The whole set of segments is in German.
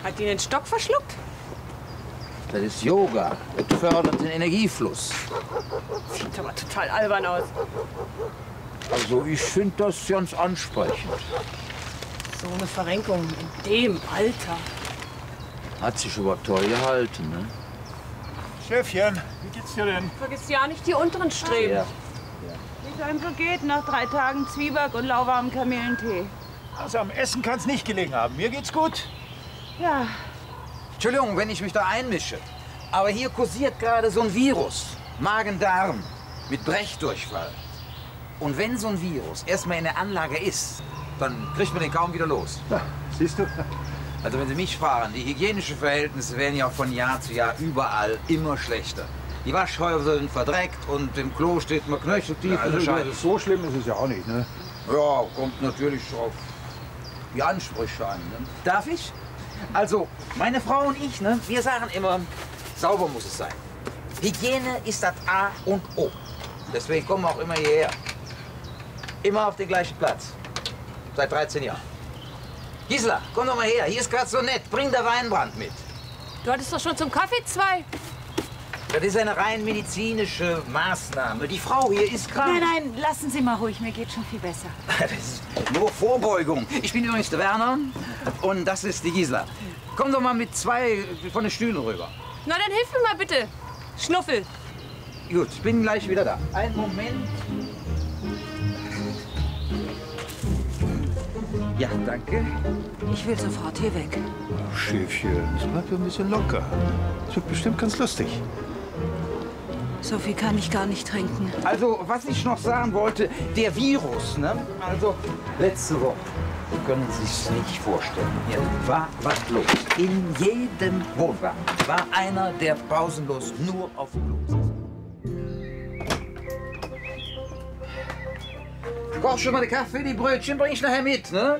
Hat die den Stock verschluckt? Das ist Yoga. Das fördert den Energiefluss. Sieht aber total albern aus. Also ich finde das ganz ansprechend. So eine Verrenkung in dem Alter. Hat sich aber toll gehalten, ne? Chefchen, wie geht's dir denn? Vergiss ja nicht die unteren Streben. Ja. Wie es einem so geht nach 3 Tagen Zwieback und lauwarmem Kamillentee. Also am Essen kann's nicht gelegen haben. Mir geht's gut. Ja, Entschuldigung, wenn ich mich da einmische. Aber hier kursiert gerade so ein Virus. Magen-Darm mit Brechdurchfall. Und wenn so ein Virus erstmal in der Anlage ist, dann kriegt man den kaum wieder los. Na, siehst du? Also wenn Sie mich fragen, die hygienischen Verhältnisse werden ja von Jahr zu Jahr überall immer schlechter. Die Waschhäuser sind verdreckt und im Klo steht man knöcheltief in der Scheibe. So schlimm ist es ja auch nicht, ne? Ja, kommt natürlich auf die Ansprüche an. Ne? Darf ich? Also, meine Frau und ich, ne, wir sagen immer, sauber muss es sein. Hygiene ist das A und O. Deswegen kommen wir auch immer hierher. Immer auf den gleichen Platz. Seit 13 Jahren. Gisela, komm doch mal her. Hier ist gerade so nett. Bring der Weinbrand mit. Du hattest doch schon zum Kaffee 2. Das ist eine rein medizinische Maßnahme. Die Frau hier ist krank. nein, nein, lassen Sie mal ruhig, mir geht schon viel besser. Das ist nur Vorbeugung. Ich bin übrigens der Werner und das ist die Gisela. Komm doch mal mit 2 von den Stühlen rüber. Na, dann hilf mir mal bitte. Schnuffel. Gut, ich bin gleich wieder da. Einen Moment. Ja, danke. Ich will sofort hier weg. Schäfchen, es bleibt ein bisschen locker. Es wird bestimmt ganz lustig. So viel kann ich gar nicht trinken. Also, was ich noch sagen wollte, der Virus, ne? Also, letzte Woche, Sie können sich's nicht vorstellen, hier war was los. In jedem Wohnwagen war einer, der pausenlos nur auf dem Klo saß. Koch schon mal den Kaffee, die Brötchen bring ich nachher mit, ne?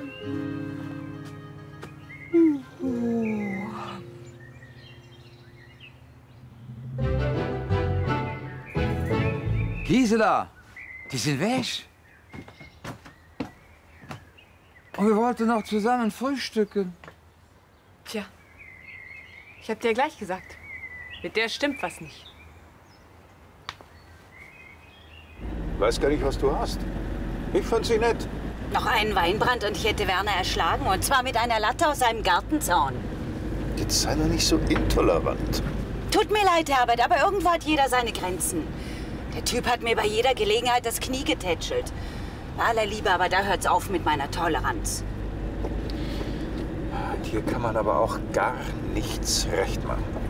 Gisela, die sind weg. Und wir wollten noch zusammen frühstücken. Tja, ich hab dir gleich gesagt. Mit der stimmt was nicht. Weiß gar nicht, was du hast. Ich fand sie nett. Noch einen Weinbrand und ich hätte Werner erschlagen. Und zwar mit einer Latte aus seinem Gartenzaun. Jetzt sei doch nicht so intolerant. Tut mir leid, Herbert, aber irgendwo hat jeder seine Grenzen. Der Typ hat mir bei jeder Gelegenheit das Knie getätschelt. Bei aller Liebe, aber da hört's auf mit meiner Toleranz. Hier kann man aber auch gar nichts recht machen.